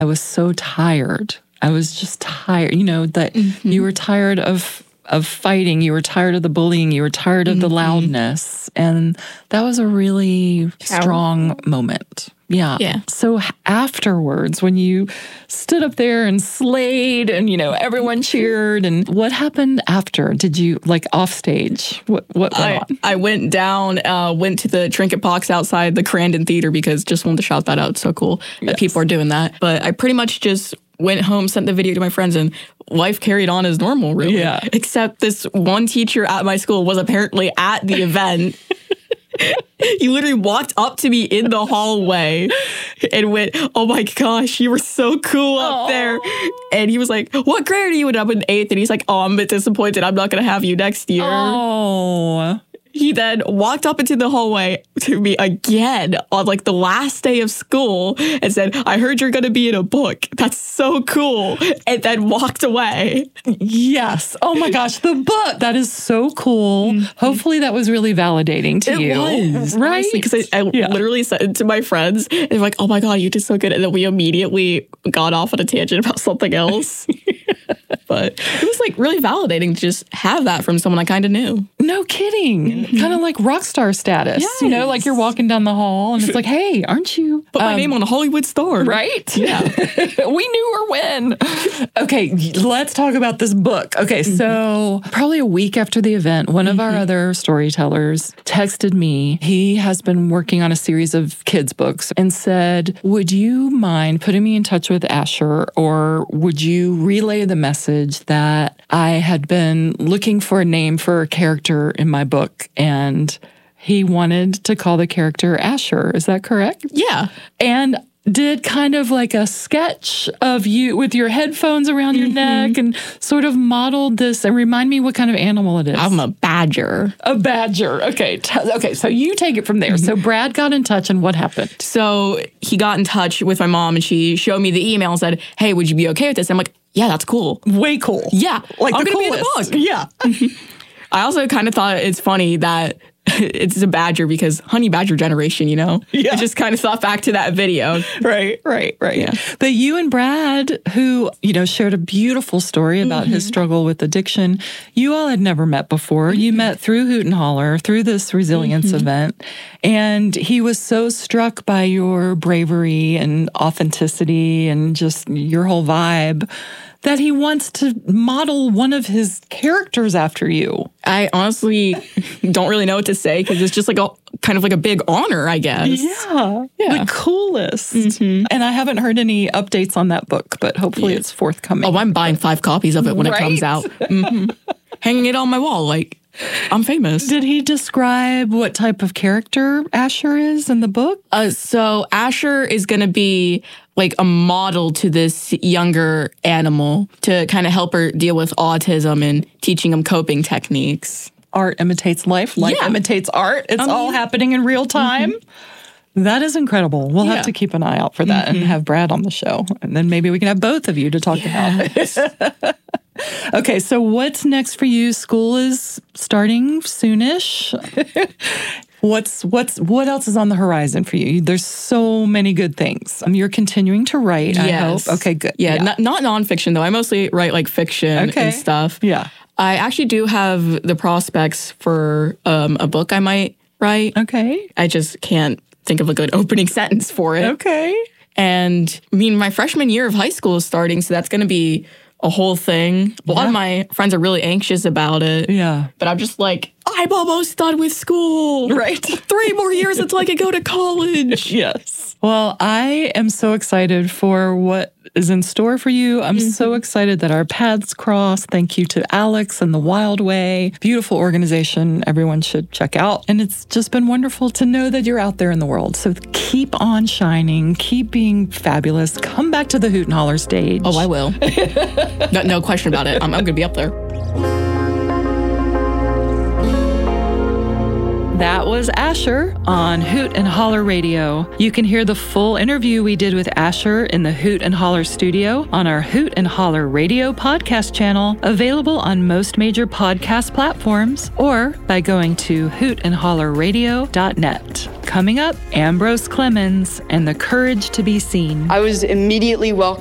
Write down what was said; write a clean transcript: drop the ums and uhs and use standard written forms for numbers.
I was so tired. I was just tired, that you were tired of fighting. You were tired of the bullying. You were tired of the loudness. And that was a really strong moment. Yeah. So afterwards, when you stood up there and slayed and, everyone cheered, and what happened after? Did you, off stage? What went on? I went down, went to the trinket box outside the Crandon Theater because just wanted to shout that out. It's so cool that people are doing that. But I pretty much just went home, sent the video to my friends, and life carried on as normal, really. Yeah. Except this one teacher at my school was apparently at the event. He literally walked up to me in the hallway and went, "Oh my gosh, you were so cool up there." And he was like, "What grade are you in?" I'm in 8th. And he's like, "Oh, I'm a bit disappointed. I'm not going to have you next year." Oh. He then walked up into the hallway to me again on the last day of school and said, "I heard you're going to be in a book. That's so cool." And then walked away. Yes. Oh my gosh, the book. That is so cool. Hopefully that was really validating to you. It was. Right? Because I literally said it to my friends. And they're like, "Oh my God, you did so good." And then we immediately got off on a tangent about something else. But it was really validating to just have that from someone I kind of knew. No kidding. Kind of like rock star status. Yes. You're walking down the hall and it's like, "Hey, aren't you?" Put my name on a Hollywood star. Right? Yeah. We knew her when. Okay, let's talk about this book. Okay, so probably a week after the event, one of our other storytellers texted me. He has been working on a series of kids' books and said, "Would you mind putting me in touch with Asher, or would you relay the message that I had been looking for a name for a character in my book?" And he wanted to call the character Asher. Is that correct? Yeah. And did kind of like a sketch of you with your headphones around your neck and sort of modeled this. And remind me what kind of animal it is. I'm a badger. A badger. Okay. Okay. So you take it from there. So Brad got in touch, and what happened? So he got in touch with my mom, and she showed me the email and said, "Hey, would you be okay with this?" I'm like, "Yeah, that's cool." Way cool. Yeah. Like I'm the going to be in coolest. the book. Yeah. I also kind of thought it's funny that it's a badger because honey badger generation, Yeah. I just kind of thought back to that video. Right. Yeah. But you and Brad, who, shared a beautiful story about his struggle with addiction, you all had never met before. You met through Hoot and Holler, through this resilience event. And he was so struck by your bravery and authenticity and just your whole vibe that he wants to model one of his characters after you. I honestly don't really know what to say because it's just kind of a big honor, I guess. Yeah. The coolest. And I haven't heard any updates on that book, but hopefully it's forthcoming. Oh, I'm buying 5 copies of it when it comes out. Hanging it on my wall, I'm famous. Did he describe what type of character Asher is in the book? So Asher is going to be a model to this younger animal to kind of help her deal with autism and teaching him coping techniques. Art imitates life. Life imitates art. It's all happening in real time. That is incredible. We'll have to keep an eye out for that and have Brad on the show. And then maybe we can have both of you to talk about it. Okay, so what's next for you? School is starting soonish. What else is on the horizon for you? There's so many good things. You're continuing to write, I hope. Okay, good. Yeah. Not nonfiction, though. I mostly write fiction and stuff. Yeah. I actually do have the prospects for a book I might write. Okay. I just can't think of a good opening sentence for it. Okay. And my freshman year of high school is starting, so that's going to be a whole thing. A lot of my friends are really anxious about it. Yeah. But I'm just I'm almost done with school. Right. 3 more years until I can go to college. Yes. Well, I am so excited for what is in store for you. I'm so excited that our paths cross. Thank you to Alex and the Wild Way. Beautiful organization everyone should check out. And it's just been wonderful to know that you're out there in the world. So keep on shining. Keep being fabulous. Come back to the Hoot and Holler stage. Oh, I will. No question about it. I'm going to be up there. that was Asher on Hoot and Holler Radio. You can hear the full interview we did with Asher in the Hoot and Holler studio on our Hoot and Holler Radio podcast channel, available on most major podcast platforms, or by going to hootandhollerradio.net. Coming up, Ambrose Clemens and the Courage to Be Seen. I was immediately welcomed